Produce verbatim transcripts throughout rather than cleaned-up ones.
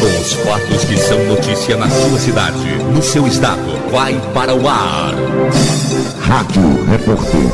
Com os fatos que são notícia na sua cidade, no seu estado, vai para o ar. Rádio Repórter.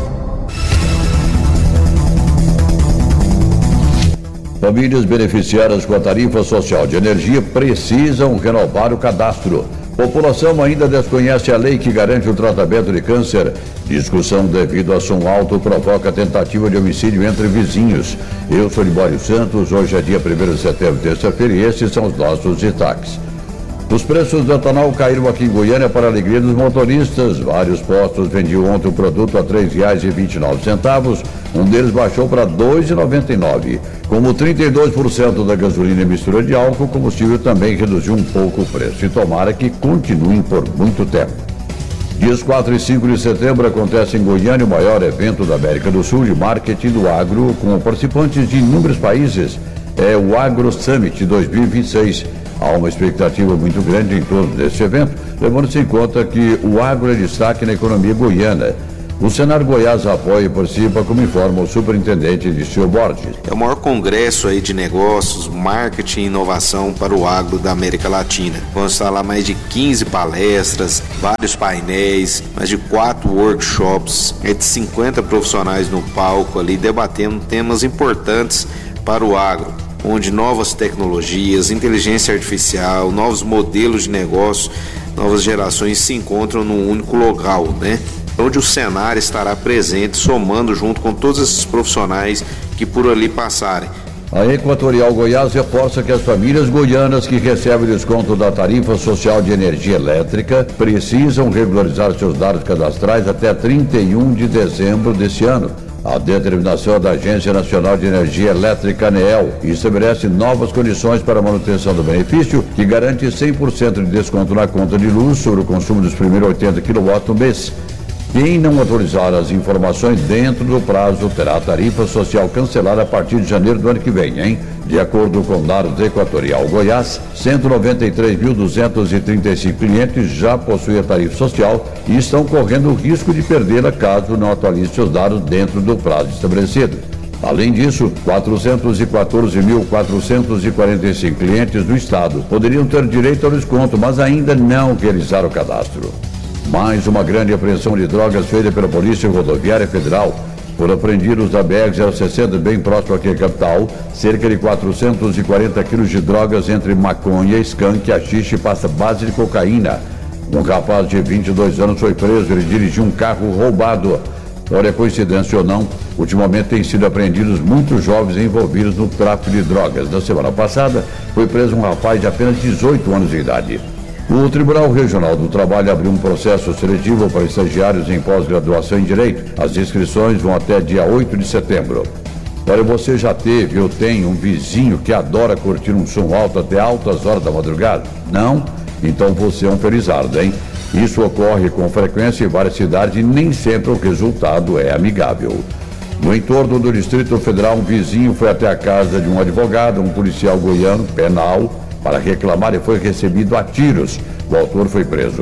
Famílias beneficiadas com a tarifa social de energia precisam renovar o cadastro. População ainda desconhece a lei que garante o tratamento de câncer. Discussão devido a som alto provoca tentativa de homicídio entre vizinhos. Eu sou Libório Santos, hoje é dia primeiro de setembro, terça-feira, e esses são os nossos destaques. Os preços do etanol caíram aqui em Goiânia para a alegria dos motoristas. Vários postos vendiam ontem o produto a três reais e vinte e nove centavos. Um deles baixou para dois reais e noventa e nove centavos. Como trinta e dois por cento da gasolina é mistura de álcool, o combustível também reduziu um pouco o preço. E tomara que continuem por muito tempo. Dias quatro e cinco de setembro acontece em Goiânia o maior evento da América do Sul de marketing do agro, com participantes de inúmeros países. É o Agro Summit dois mil e vinte e seis. Há uma expectativa muito grande em torno deste evento, levando-se em conta que o agro é destaque na economia goiana. O Senar Goiás apoia e participa, como informa o superintendente Dirceu Borges. É o maior congresso aí de negócios, marketing e inovação para o agro da América Latina. Vamos estar lá mais de quinze palestras, vários painéis, mais de quatro workshops, é de cinquenta profissionais no palco ali debatendo temas importantes para o agro, onde novas tecnologias, inteligência artificial, novos modelos de negócio, novas gerações se encontram num único local, né? Onde o Senar estará presente, somando junto com todos esses profissionais que por ali passarem. A Equatorial Goiás reforça que as famílias goianas que recebem desconto da tarifa social de energia elétrica precisam regularizar seus dados cadastrais até trinta e um de dezembro deste ano. A determinação da Agência Nacional de Energia Elétrica, ANEEL, estabelece novas condições para a manutenção do benefício, que garante cem por cento de desconto na conta de luz sobre o consumo dos primeiros oitenta quilowatts no mês. Quem não atualizar as informações dentro do prazo terá a tarifa social cancelada a partir de janeiro do ano que vem, hein? De acordo com dados Equatorial Goiás, cento e noventa e três mil duzentos e trinta e cinco clientes já possuem a tarifa social e estão correndo o risco de perdê-la caso não atualize seus dados dentro do prazo estabelecido. Além disso, quatrocentos e quatorze mil quatrocentos e quarenta e cinco clientes do estado poderiam ter direito ao desconto, mas ainda não realizaram o cadastro. Mais uma grande apreensão de drogas feita pela Polícia Rodoviária Federal. Foram apreendidos da B R zero sessenta, bem próximo aqui à capital, cerca de quatrocentos e quarenta quilos de drogas entre maconha, skunk, haxixe e pasta base de cocaína. Um rapaz de vinte e dois anos foi preso, ele dirigiu um carro roubado. Olha, coincidência ou não, ultimamente têm sido apreendidos muitos jovens envolvidos no tráfico de drogas. Na semana passada, foi preso um rapaz de apenas dezoito anos de idade. O Tribunal Regional do Trabalho abriu um processo seletivo para estagiários em pós-graduação em Direito. As inscrições vão até dia oito de setembro. Olha, você já teve ou tem um vizinho que adora curtir um som alto até altas horas da madrugada? Não? Então você é um felizardo, hein? Isso ocorre com frequência em várias cidades e nem sempre o resultado é amigável. No entorno do Distrito Federal, um vizinho foi até a casa de um advogado, um policial goiano, penal, para reclamar e foi recebido a tiros. O autor foi preso.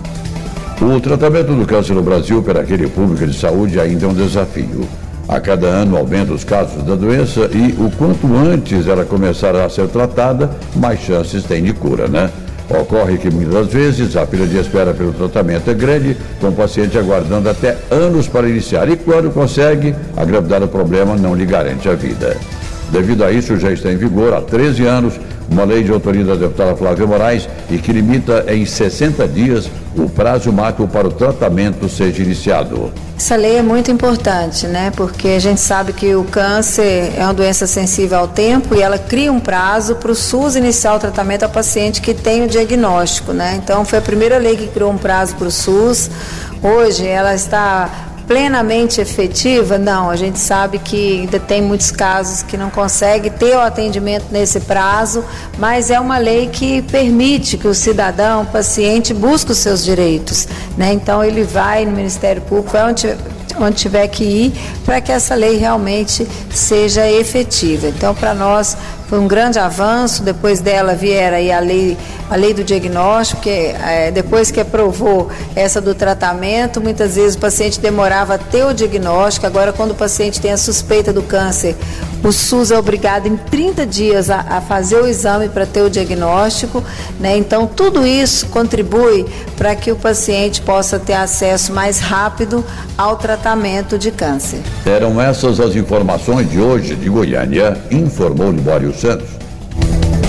O tratamento do câncer no Brasil pela rede pública de saúde ainda é um desafio. A cada ano aumentam os casos da doença e o quanto antes ela começar a ser tratada, mais chances tem de cura, né? Ocorre que muitas vezes a fila de espera pelo tratamento é grande, com o paciente aguardando até anos para iniciar. E quando consegue, a gravidade do problema não lhe garante a vida. Devido a isso, já está em vigor há treze anos uma lei de autoria da deputada Flávia Moraes e que limita em sessenta dias o prazo máximo para o tratamento seja iniciado. Essa lei é muito importante, né? Porque a gente sabe que o câncer é uma doença sensível ao tempo e ela cria um prazo para o SUS iniciar o tratamento ao paciente que tem o diagnóstico, né? Então foi a primeira lei que criou um prazo para o SUS. Hoje ela está plenamente efetiva? Não, a gente sabe que ainda tem muitos casos que não consegue ter o atendimento nesse prazo, mas é uma lei que permite que o cidadão, o paciente, busque os seus direitos, né? Então ele vai no Ministério Público, vai onde, onde tiver que ir, para que essa lei realmente seja efetiva. Então, para nós foi um grande avanço. Depois dela viera aí a lei, a lei do diagnóstico, que é, depois que aprovou essa do tratamento, muitas vezes o paciente demorava a ter o diagnóstico. Agora, quando o paciente tem a suspeita do câncer, o SUS é obrigado em trinta dias a, a fazer o exame para ter o diagnóstico, né? Então, tudo isso contribui para que o paciente possa ter acesso mais rápido ao tratamento de câncer. Eram essas as informações de hoje de Goiânia, informou Libório Santos.